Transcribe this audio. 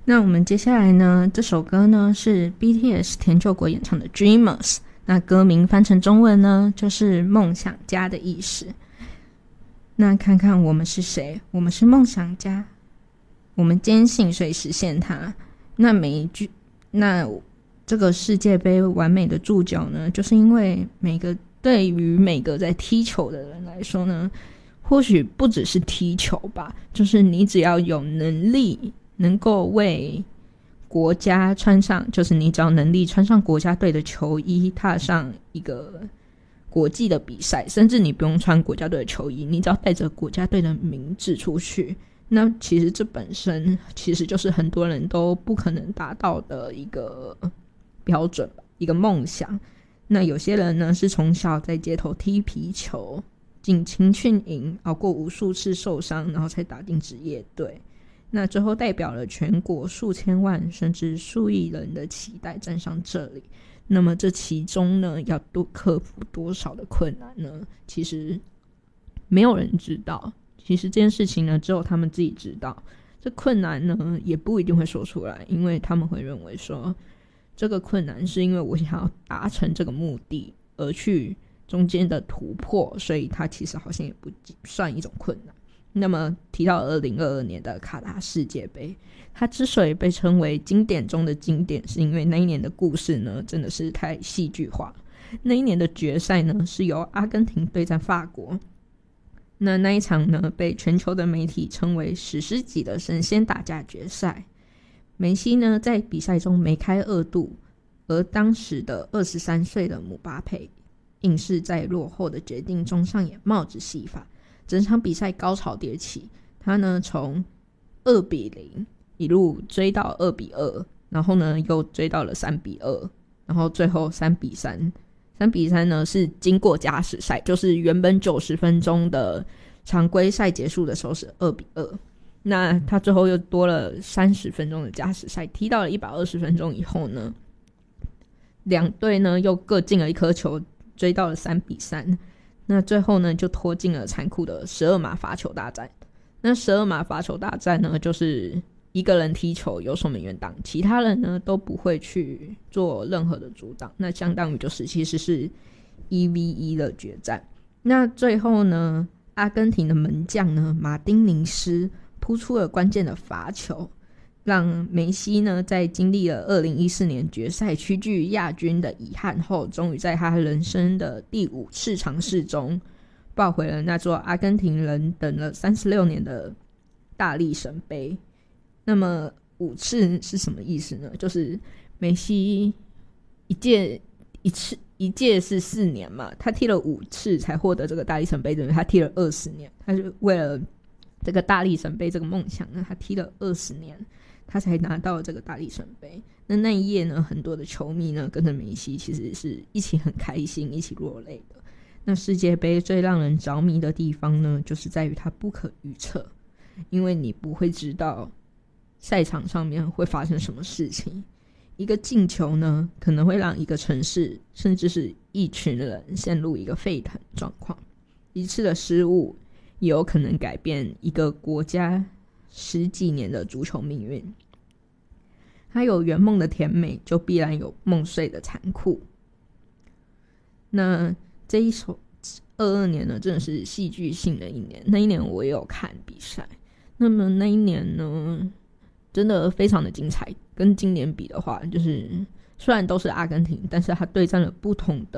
那我们接下来呢，这首歌呢是 BTS 田柾国演唱的 Dreamers， 那歌名翻成中文呢就是梦想家的意思。那看看我们是谁，我们是梦想家，我们坚信所以实现它。那这个世界杯完美的注脚呢，就是因为对于每个在踢球的人来说呢，或许不只是踢球吧，就是你只要有能力能够为国家穿上，就是你只要能力穿上国家队的球衣，踏上一个国际的比赛，甚至你不用穿国家队的球衣，你只要带着国家队的名字出去，那其实这本身其实就是很多人都不可能达到的一个标准吧，一个梦想。那有些人呢是从小在街头踢皮球，进青训营，熬过无数次受伤，然后才打进职业队，那最后代表了全国数千万甚至数亿人的期待站上这里。那么这其中呢要克服多少的困难呢？其实没有人知道，其实这件事情呢只有他们自己知道。这困难呢也不一定会说出来，因为他们会认为说这个困难是因为我想要达成这个目的而去中间的突破，所以它其实好像也不算一种困难。那么提到2022年的卡达世界杯，它之所以被称为经典中的经典，是因为那一年的故事呢真的是太戏剧化。那一年的决赛呢是由阿根廷对战法国，那一场呢被全球的媒体称为史诗级的神仙打架决赛。梅西呢在比赛中梅开二度，而当时的23岁的姆巴佩硬是在落后的决定中上演帽子戏法，整场比赛高潮迭起。他呢从2-0一路追到2-2，然后呢又追到了3-2，然后最后3-3。3-3呢是经过加时赛，就是原本90分钟的常规赛结束的时候是2-2，那他最后又多了30分钟的加时赛，踢到了120分钟以后呢，两队呢又各进了一颗球，追到了3-3。那最后呢就拖进了残酷的12码罚球大战。那12码罚球大战呢就是一个人踢球由守门员挡，其他人呢都不会去做任何的阻挡，那相当于就是其实是1v1的决战。那最后呢阿根廷的门将呢马丁尼斯扑出了关键的罚球，让梅西呢在经历了2014年决赛屈居亚军的遗憾后，终于在他人生的第5次尝试中抱回了那座阿根廷人等了36年的大力神杯。那么5次是什么意思呢？就是梅西一届是4年嘛，他踢了5次才获得这个大力神杯，等于他踢了20年。他就为了这个大力神杯这个梦想呢，他踢了20年，他才拿到了这个大力神杯。那一夜呢，很多的球迷呢跟着梅西其实是一起很开心，一起落泪的。那世界杯最让人着迷的地方呢，就是在于它不可预测，因为你不会知道赛场上面会发生什么事情。一个进球呢，可能会让一个城市甚至是一群人陷入一个沸腾状况，一次的失误也有可能改变一个国家10几年的足球命运。它有圆梦的甜美，就必然有梦碎的残酷。那这一首22年呢，真的是戏剧性的一年。那一年我也有看比赛，那么那一年呢真的非常的精彩。跟今年比的话，就是虽然都是阿根廷，但是他对战了不同